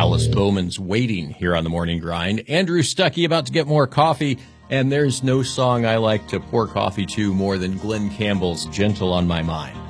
Alice Bowman's Waiting here on the Morning Grind. Andrew Stuckey about to get more coffee, and there's no song I like to pour coffee to more than Glenn Campbell's Gentle on My Mind.